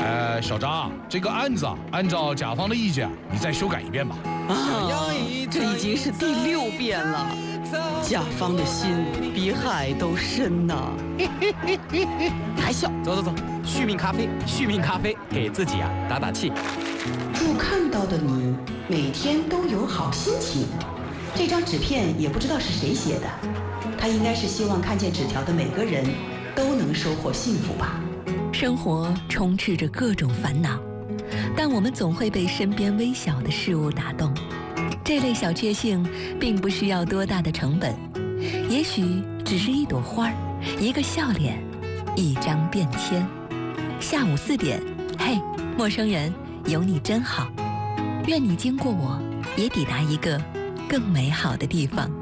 小张，这个案子按照甲方的意见，你再修改一遍吧。 这已经是第6遍了，甲方的心比海都深呐。还笑？ 走，续命咖啡，续命咖啡，给自己打打气。 祝看到的你每天都有好心情。这张纸片也不知道是谁写的，他应该是希望看见纸条的每个人都能收获幸福吧。 生活充斥着各种烦恼，但我们总会被身边微小的事物打动。这类小确幸并不需要多大的成本，也许只是一朵花，一个笑脸，一张便签。下午4点，嘿，陌生人，有你真好。愿你经过我，也抵达一个更美好的地方。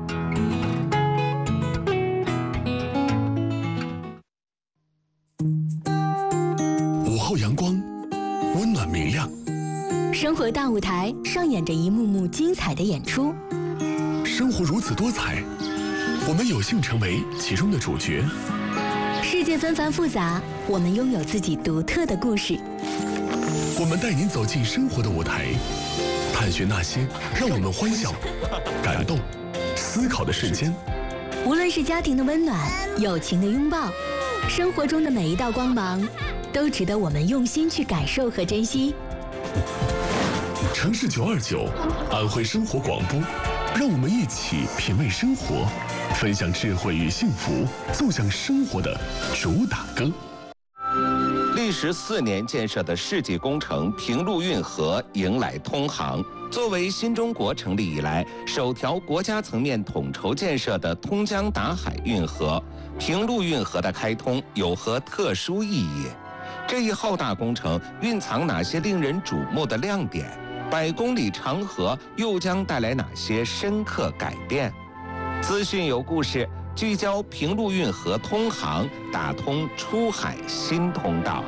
午后阳光，温暖明亮。 生活大舞台上演着一幕幕精彩的演出。 生活如此多彩，我们有幸成为其中的主角。 世界纷繁复杂，我们拥有自己独特的故事。 我们带您走进生活的舞台，探寻那些让我们欢笑、感动、思考的瞬间。 无论是家庭的温暖、友情的拥抱，生活中的每一道光芒，都值得我们用心去感受和珍惜。 城市929，安徽生活广播，让我们一起品味生活，分享智慧与幸福，奏响生活的主打歌。 历时4年建设的世纪工程平陆运河迎来通航。作为新中国成立以来首条国家层面统筹建设的通江达海运河，平陆运河的开通有何特殊意义？这一浩大工程蕴藏哪些令人瞩目的亮点？100公里长河又将带来哪些深刻改变？资讯有故事，聚焦平陆运河通航，打通出海新通道。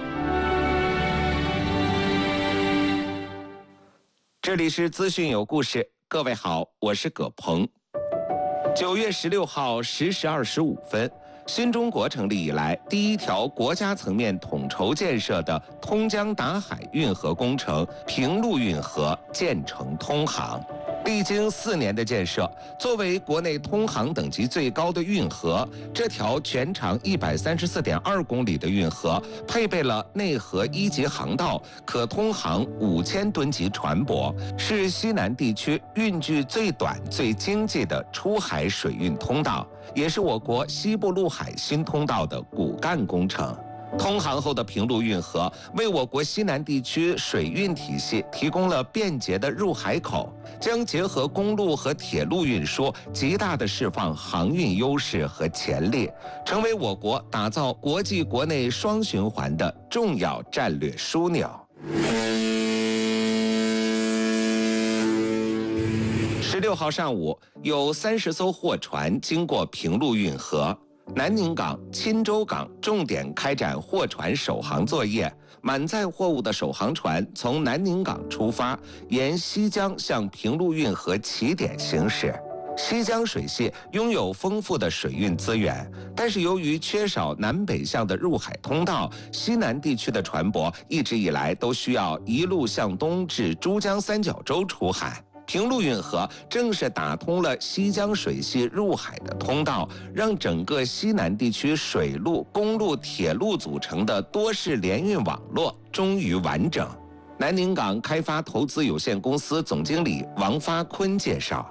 这里是资讯有故事，各位好，我是葛鹏。9月16号10时25分，新中国成立以来第一条国家层面统筹建设的通江达海运河工程平陆运河建成通航。历经4年的建设，作为国内通航等级最高的运河，这条全长134.2公里的运河配备了内河1级航道，可通航5000吨级船舶，是西南地区运距最短、最经济的出海水运通道，也是我国西部陆海新通道的骨干工程。通航后的平陆运河为我国西南地区水运体系提供了便捷的入海口，将结合公路和铁路运输，极大地释放航运优势和潜力，成为我国打造国际国内双循环的重要战略枢纽。16号上午，有30艘货船经过平陆运河。南宁港、钦州港重点开展货船首航作业，满载货物的首航船从南宁港出发，沿西江向平陆运河起点行驶。西江水系拥有丰富的水运资源，但是由于缺少南北向的入海通道，西南地区的船舶一直以来都需要一路向东至珠江三角洲出海。平陆运河正是打通了西江水系入海的通道，让整个西南地区水路、公路、铁路组成的多式联运网络终于完整。南宁港开发投资有限公司总经理王发坤介绍，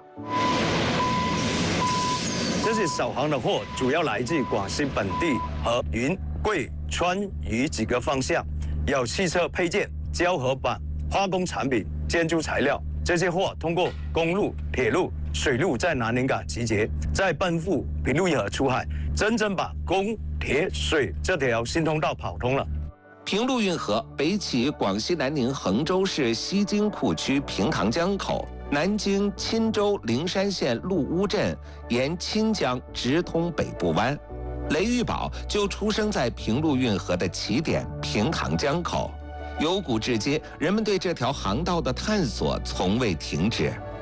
这些首航的货主要来自广西本地和云贵川渝几个方向，有汽车配件、胶合板、化工产品、建筑材料。这些货通过公路、铁路、水路在南宁港集结，再奔赴平陆运河出海，真正把公、铁、水这条新通道跑通了。 平陆运河北起广西南宁衡州市西京库区平塘江口，南经钦州灵山县陆乌镇，沿钦江直通北部湾。雷玉宝就出生在平陆运河的起点平塘江口。由古至今，人们对这条航道的探索从未停止。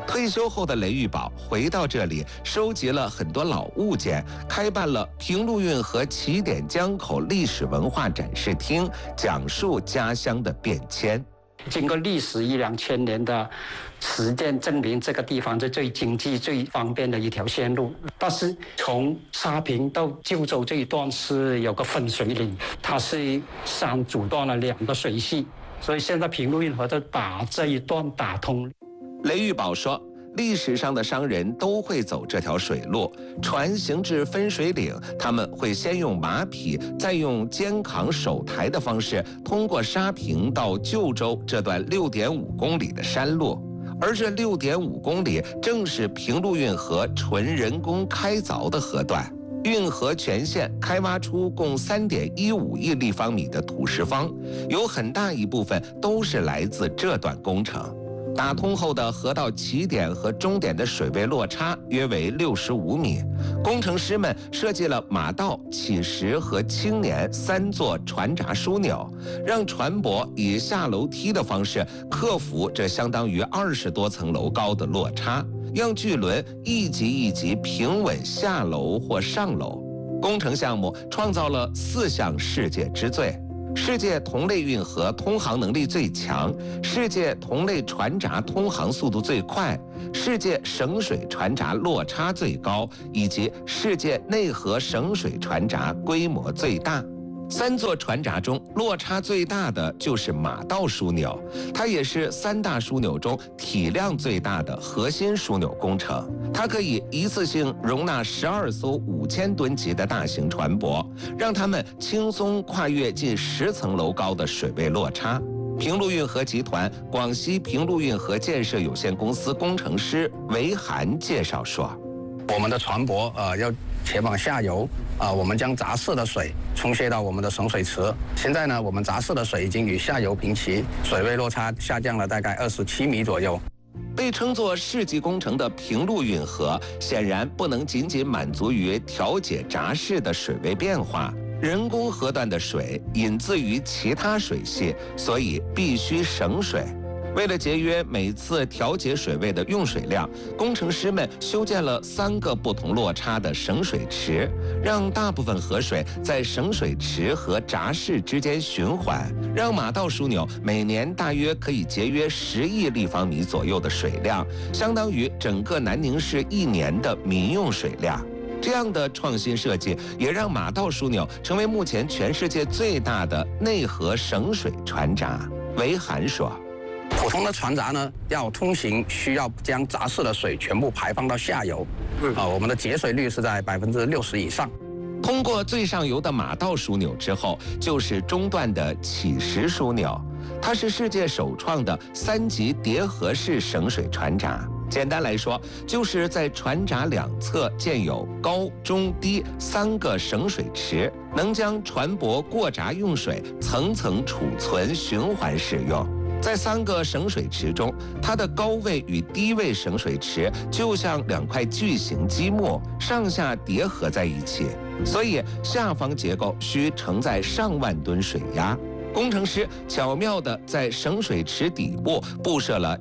退休后的雷玉宝回到这里，收集了很多老物件，开办了平陆运河起点江口历史文化展示厅，讲述家乡的变迁。 经过历史1-2千年的实践证明，这个地方是最经济、最方便的一条线路。但是从沙坪到旧州这一段是有个分水岭，它是山阻断了2个水系，所以现在平陆运河就把这一段打通。 雷玉宝说，历史上的商人都会走这条水路，船行至分水岭，他们会先用马匹，再用肩扛手抬的方式，通过沙坪到旧州这段6.5公里的山路。而这6.5公里正是平陆运河纯人工开凿的河段。运河全线开挖出共3.15亿立方米的土石方，有很大一部分都是来自这段工程。打通后的河道起点和终点的水位落差约为65米。工程师们设计了马道、起石和青年3座船闸枢纽，让船舶以下楼梯的方式克服这相当于20多层楼高的落差，让巨轮一级一级平稳下楼或上楼。工程项目创造了4项世界之最：世界同类运河通航能力最强，世界同类船闸通航速度最快，世界省水船闸落差最高，以及世界内河省水船闸规模最大。3座船闸中落差最大的就是马道枢纽，它也是3大枢纽中体量最大的核心枢纽工程。它可以一次性容纳12艘5000吨级的大型船舶，让它们轻松跨越近10层楼高的水位落差。平陆运河集团广西平陆运河建设有限公司工程师韦涵介绍说， 我们的船舶要前往下游我们将闸式的水冲卸到我们的省水池。现在呢，我们闸式的水已经与下游平齐，水位落差下降了大概27米左右。 被称作世纪工程的平陆运河，显然不能仅仅满足于调节闸式的水位变化。人工河段的水引自于其他水系，所以必须省水。为了节约每次调节水位的用水量，工程师们修建了3个不同落差的省水池，让大部分河水在省水池和闸式之间循环，让马道枢纽每年大约可以节约10亿立方米左右的水量，相当于整个南宁市1年的民用水量。这样的创新设计也让马道枢纽成为目前全世界最大的内河省水船闸。韦涵说， 普通的船闸呢，要通行需要将闸式的水全部排放到下游，我们的节水率是在60%以上。 通过最上游的马道枢纽之后，就是中段的起石枢纽，它是世界首创的3级叠合式省水船闸。简单来说，就是在船闸2侧建有高、中、低3个省水池，能将船舶过闸用水层层储存循环使用。在3个省水池中，它的高位与低位省水池就像2块巨型积木，上下叠合在一起，所以下方结构需承载上万吨水压。工程师巧妙地在省水池底部布设了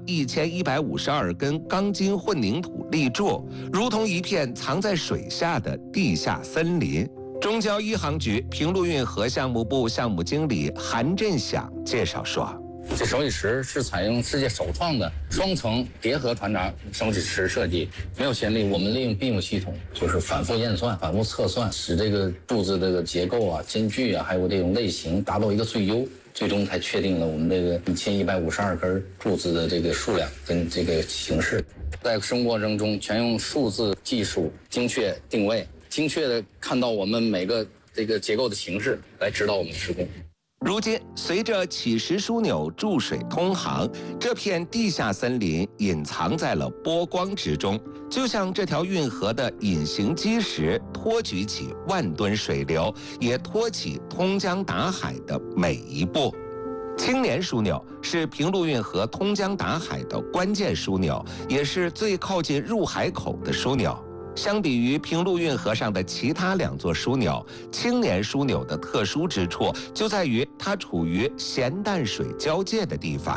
1152根钢筋混凝土立柱，如同一片藏在水下的地下森林。中交一航局平陆运河项目部项目经理韩振响介绍说， 这省水池是采用世界首创的双层叠合船闸省水池设计，没有先例。我们利用 BIM 系统，就是反复验算、反复测算，使这个柱子这个结构啊、间距啊，还有这种类型达到一个最优，最终才确定了我们这个1152根柱子的这个数量跟这个形式。在生活过程中，全用数字技术精确定位，精确的看到我们每个这个结构的形式，来指导我们施工。 如今，随着起石枢纽注水通航，这片地下森林隐藏在了波光之中，就像这条运河的隐形基石，托举起万吨水流，也托起通江达海的每一步。青年枢纽是平陆运河通江达海的关键枢纽，也是最靠近入海口的枢纽。相比于平陆运河上的其他2座枢纽，青年枢纽的特殊之处就在于它处于咸淡水交界的地方。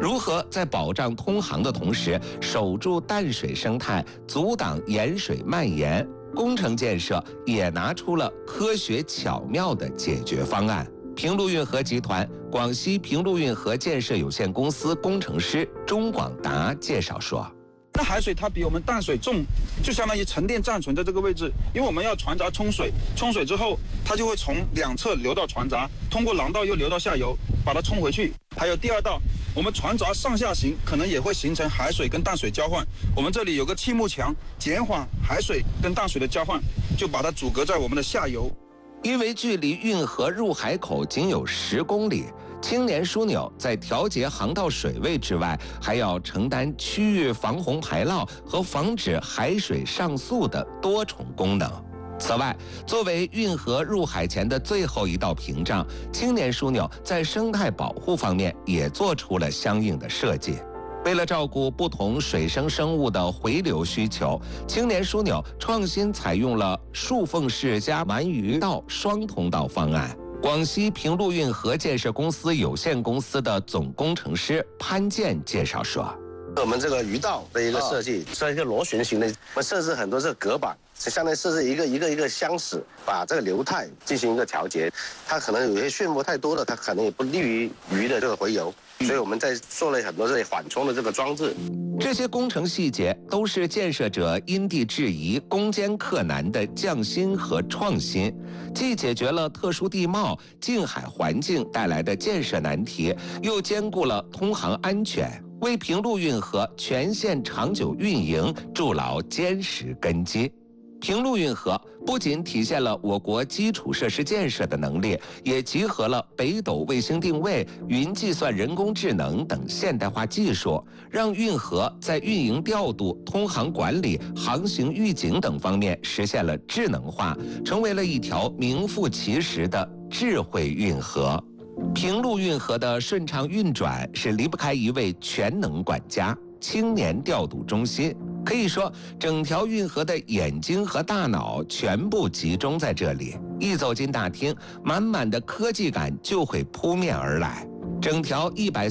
如何在保障通航的同时，守住淡水生态，阻挡盐水蔓延？工程建设也拿出了科学巧妙的解决方案。平陆运河集团广西平陆运河建设有限公司工程师钟广达介绍说。 那海水它比我们淡水重，就相当于沉淀暂存在这个位置，因为我们要船闸冲水，冲水之后它就会从两侧流到船闸，通过廊道又流到下游，把它冲回去。还有第二道，我们船闸上下行可能也会形成海水跟淡水交换，我们这里有个气幕墙，减缓海水跟淡水的交换，就把它阻隔在我们的下游。 因为距离运河入海口仅有10公里，青年枢纽在调节航道水位之外，还要承担区域防洪排涝和防止海水上溯的多重功能。此外，作为运河入海前的最后一道屏障，青年枢纽在生态保护方面也做出了相应的设计。为了照顾不同水生生物的回流需求，青年枢纽创新采用了竖缝式加鳗鱼道双通道方案。广西平陆运河建设公司有限公司的总工程师潘建介绍说。 我们这个鱼道的一个设计是一个螺旋形的，我们设置很多这个隔板，是相当于设置一个箱子，把这个流态进行一个调节。它可能有些漩涡太多了，它可能也不利于鱼的这个回游，所以我们在做了很多这些缓冲的这个装置。 这些工程细节都是建设者因地制宜、攻坚克难的匠心和创新，既解决了特殊地貌、近海环境带来的建设难题，又兼顾了通航安全，为平陆运河全线长久运营筑牢坚实根基。平陆运河不仅体现了我国基础设施建设的能力，也集合了北斗卫星定位、云计算、人工智能等现代化技术，让运河在运营调度、通航管理、航行预警等方面实现了智能化，成为了一条名副其实的智慧运河。平陆运河的顺畅运转是离不开一位全能管家——青年调度中心。可以说，整条运河的眼睛和大脑全部集中在这里。一走进大厅，满满的科技感就会扑面而来。整条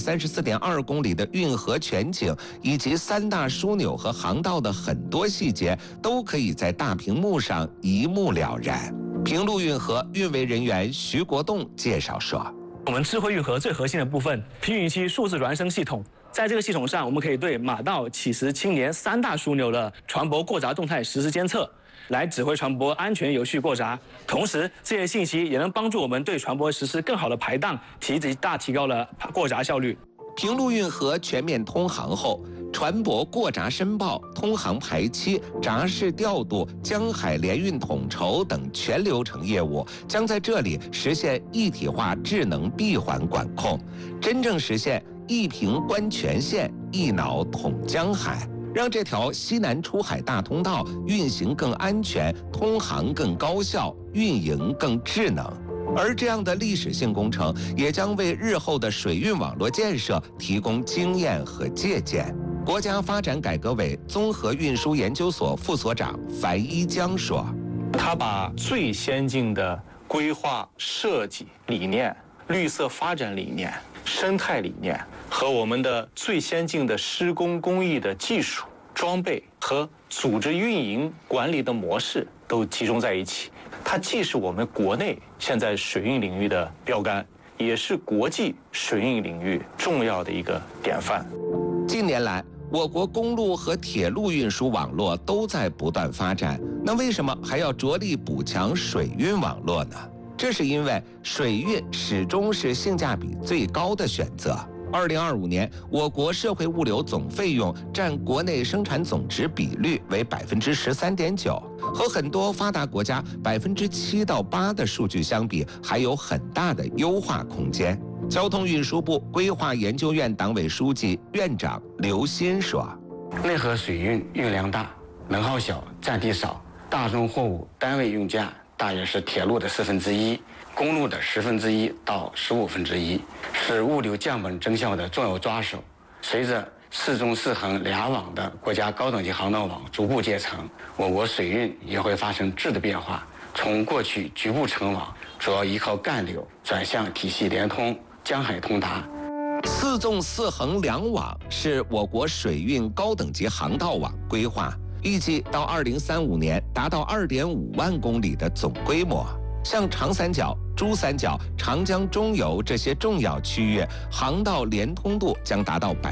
134.2公里的运河全景，以及3大枢纽和航道的很多细节，都可以在大屏幕上一目了然。平陆运河运维人员徐国栋介绍说：“ 我们智慧运河最核心的部分——平运期数字孪生系统。在这个系统上，我们可以对马道、起石、青年3大枢纽的船舶过闸动态实时监测，来指挥船舶安全有序过闸。同时，这些信息也能帮助我们对船舶实施更好的排档，大提高了过闸效率。” 平陆运河全面通航后，船舶过闸申报、通航排期、闸式调度、江海联运统筹等全流程业务将在这里实现一体化智能闭环管控，真正实现一屏观全线、一脑统江海，让这条西南出海大通道运行更安全、通航更高效、运营更智能。而这样的历史性工程也将为日后的水运网络建设提供经验和借鉴。国家发展改革委综合运输研究所副所长樊一江说：“ 他把最先进的规划设计理念、绿色发展理念、生态理念和我们的最先进的施工工艺的技术、装备和组织运营管理的模式都集中在一起。它既是我们国内现在水运领域的标杆，也是国际水运领域重要的一个典范。” 近年来，我国公路和铁路运输网络都在不断发展，那为什么还要着力补强水运网络呢？这是因为水运始终是性价比最高的选择。2025年，我国社会物流总费用占国内生产总值比率为13.9%，和很多发达国家7%到8%的数据相比，还有很大的优化空间。交通运输部规划研究院党委书记、院长刘鑫说：“ 内河水运运量大，能耗小，占地少，大宗货物单位运价大约是铁路的1/4，公路的1/10到1/15，是物流降本增效的重要抓手。随着4纵4横2网的国家高等级航道网逐步建成，我国水运也会发生质的变化，从过去局部成网，主要依靠干流，转向体系联通、江海通达。” 4纵4横2网是我国水运高等级航道网规划，预计到2035年达到2.5万公里的总规模。像长三角、珠三角、长江中游这些重要区域，航道连通度将达到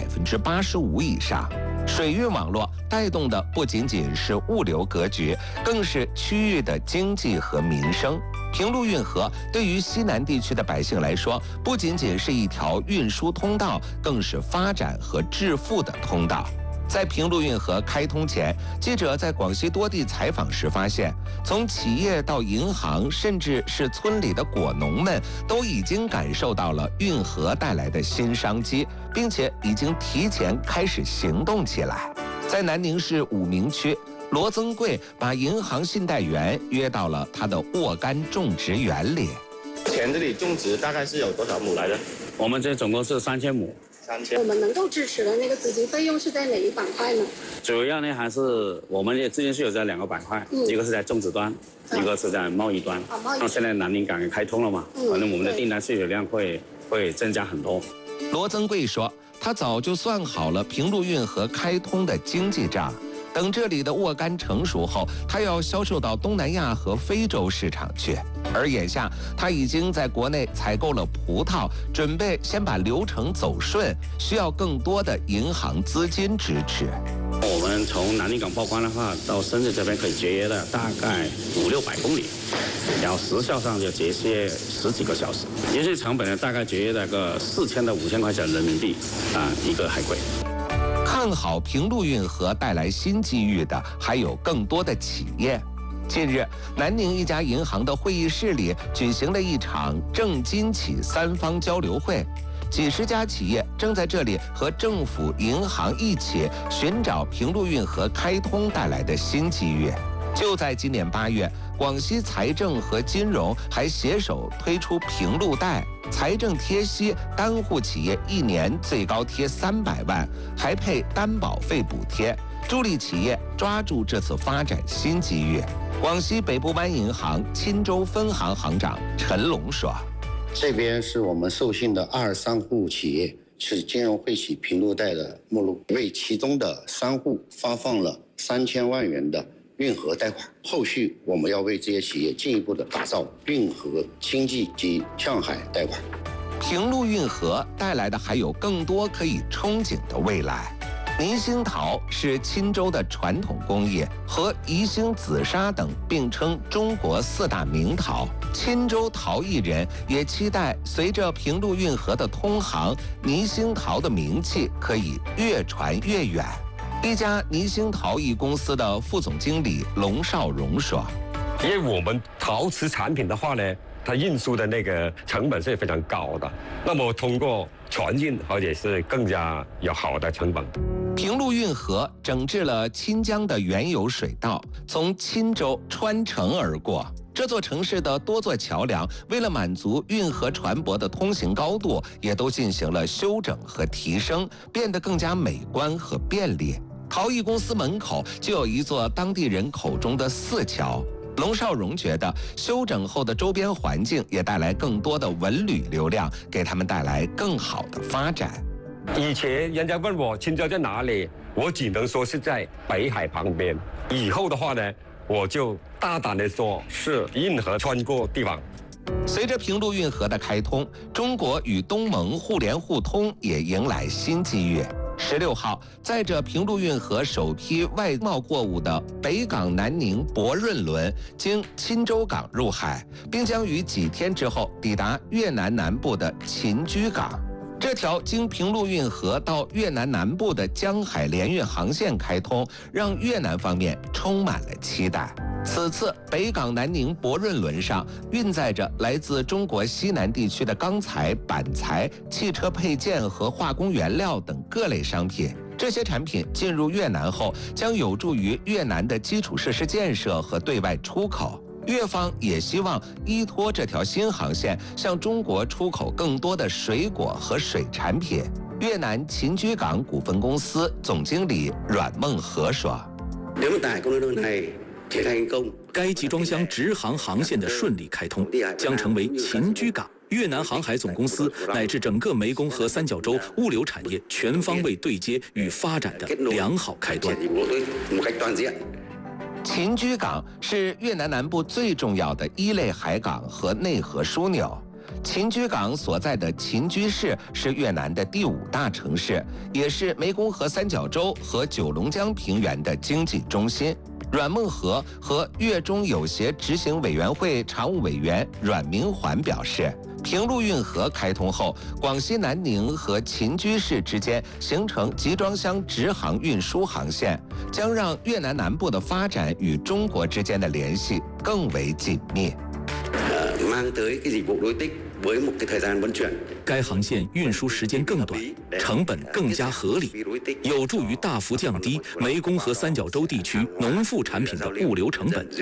85%以上。水运网络带动的不仅仅是物流格局，更是区域的经济和民生。平陆运河对于西南地区的百姓来说，不仅仅是一条运输通道，更是发展和致富的通道。在平陆运河开通前，记者在广西多地采访时发现，从企业到银行，甚至是村里的果农们，都已经感受到了运河带来的新商机，并且已经提前开始行动起来。在南宁市武鸣区，罗增贵把银行信贷员约到了他的沃柑种植园里。 田这里种植大概是有多少亩来的？ 我们这总共是3000亩。 我们能够支持的那个资金费用是在哪一板块呢？ 主要呢还是我们的资金是有在2个板块，一个是在种植端，一个是在贸易端。那现在南宁港也开通了嘛，反正我们的订单需求量会增加很多。 罗增贵说，他早就算好了平陆运河开通的经济账。等这里的沃柑成熟后，他要销售到东南亚和非洲市场去。而眼下，他已经在国内采购了葡萄，准备先把流程走顺，需要更多的银行资金支持。 我们从南宁港报关的话，到深圳这边可以节约的大概500-600公里，然后时效上就节约10几个小时，运输成本呢大概节约了个4000到5000块钱人民币一个海轨。 看好平陆运河带来新机遇的还有更多的企业。近日，南宁一家银行的会议室里举行了一场政经企3方交流会，几十家企业正在这里和政府、银行一起寻找平陆运河开通带来的新机遇。就在今年8月，广西财政和金融还携手推出平陆贷，财政贴息单户企业1年最高贴300万，还配担保费补贴，助力企业抓住这次发展新机遇。广西北部湾银行钦州分行行长陈龙说：“ 这边是我们授信的2、3户企业，是金融惠企平陆贷的目录，为其中的3户发放了3000万元的运河贷款。后续我们要为这些企业进一步的打造运河经济及向海贷款。 平陆运河带来的还有更多可以憧憬的未来。泥兴陶是钦州的传统工艺，和宜兴紫砂等并称中国4大名陶。钦州陶艺人也期待随着平陆运河的通航，泥兴陶的名气可以越传越远。一家泥兴陶艺公司的副总经理龙少荣说：“ 因为我们陶瓷产品的话呢，它运输的那个成本是非常高的，那么通过船运而且是更加有好的成本。” 平陆运河整治了钦江的原有水道，从钦州穿城而过。这座城市的多座桥梁，为了满足运河船舶的通行高度，也都进行了修整和提升，变得更加美观和便利。陶艺公司门口就有一座当地人口中的4桥。龙少荣觉得，修整后的周边环境也带来更多的文旅流量，给他们带来更好的发展。 以前人家问我钦州在哪里，我只能说是在北海旁边。以后的话呢，我就大胆地说是运河穿过地方。 随着平陆运河的开通，中国与东盟互联互通也迎来新机遇。16号，载着平陆运河首批外贸货物的北港南宁博润轮经钦州港入海，并将于几天之后抵达越南南部的秦居港。这条经平陆运河到越南南部的江海联运航线开通，让越南方面充满了期待。此次北港南宁博润轮上运载着来自中国西南地区的钢材、板材、汽车配件和化工原料等各类商品。这些产品进入越南后，将有助于越南的基础设施建设和对外出口。越方也希望依托这条新航线，向中国出口更多的水果和水产品。越南秦居港股份公司总经理阮梦和说：“ 该集装箱直航航线的顺利开通，将成为秦居港越南航海总公司乃至整个湄公河三角洲物流产业全方位对接与发展的良好开端。 秦居港是越南南部最重要的一类海港和内河枢纽。秦居港所在的秦居市是越南的第5大城市，也是湄公河三角洲和九龙江平原的经济中心。阮孟和和越中有协执行委员会常务委员阮明环表示，平陆运河开通后，广西南宁和秦居市之间形成集装箱直航运输航线，将让越南南部的发展与中国之间的联系更为紧密。 该航线运输时间更短，成本更加合理，有助于大幅降低湄公河三角洲地区农副产品的物流成本。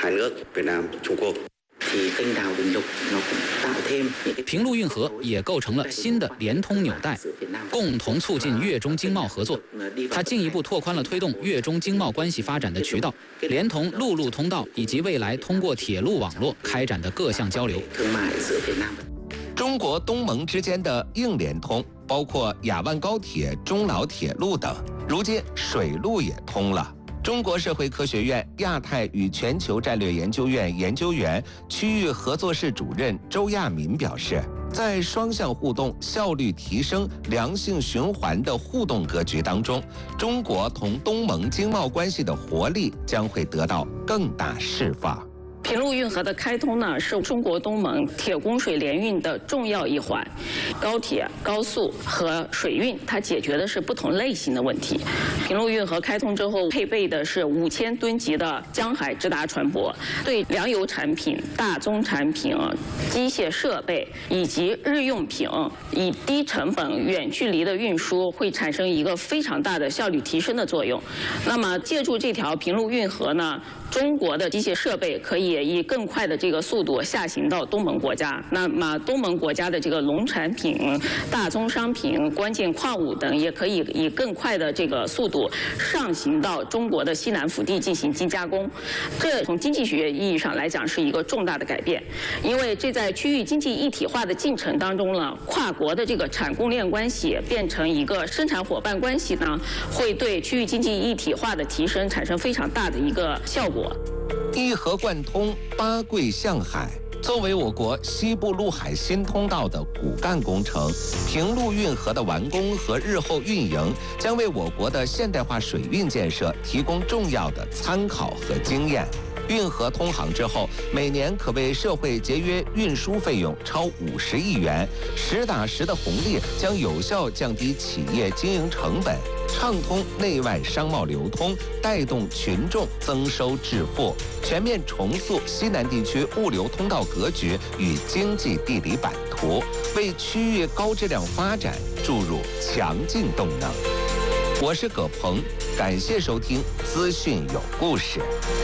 平陆运河也构成了新的联通纽带，共同促进越中经贸合作。它进一步拓宽了推动越中经贸关系发展的渠道，连同陆路通道以及未来通过铁路网络开展的各项交流。 中国东盟之间的硬联通包括雅万高铁、中老铁路等，如今水路也通了。中国社会科学院亚太与全球战略研究院研究员、区域合作室主任周亚民表示，在双向互动、效率提升、良性循环的互动格局当中，中国同东盟经贸关系的活力将会得到更大释放。 平陆运河的开通呢，是中国东盟铁供水联运的重要一环。高铁、高速和水运，它解决的是不同类型的问题。平陆运河开通之后，配备的是5000吨级的江海直达船舶，对粮油产品、大宗产品、机械设备以及日用品，以低成本、远距离的运输，会产生一个非常大的效率提升的作用。那么，借助这条平陆运河呢，中国的机械设备可以以更快的这个速度下行到东盟国家，那么东盟国家的这个农产品、大宗商品、关键矿物等也可以以更快的这个速度上行到中国的西南腹地进行精加工。这从经济学意义上来讲是一个重大的改变，因为这在区域经济一体化的进程当中呢，跨国的这个产供链关系变成一个生产伙伴关系呢，会对区域经济一体化的提升产生非常大的一个效果。 一河贯通，八桂向海。作为我国西部陆海新通道的骨干工程，平陆运河的完工和日后运营将为我国的现代化水运建设提供重要的参考和经验。运河通航之后，每年可为社会节约运输费用超50亿元，实打实的红利将有效降低企业经营成本，畅通内外商贸流通，带动群众增收致富，全面重塑西南地区物流通道格局与经济地理版图，为区域高质量发展注入强劲动能。我是葛鹏，感谢收听资讯有故事。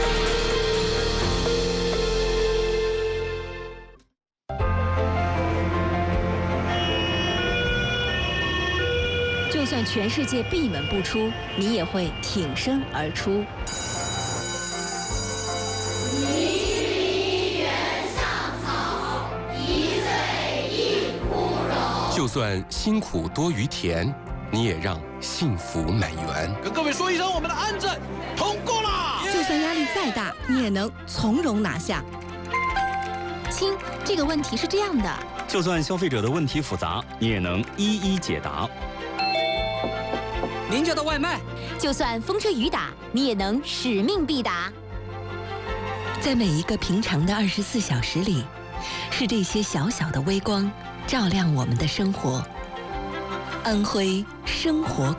就算全世界闭门不出，你也会挺身而出。 就算辛苦多于甜，你也让幸福满园。 跟各位说一声，我们的安检通过了。 就算压力再大，你也能从容拿下。 亲，这个问题是这样的。 就算消费者的问题复杂，你也能一一解答。 您叫的外卖， 就算风吹雨打，你也能使命必达。 在每一个平常的24小时里，是这些小小的微光照亮我们的生活。安徽生活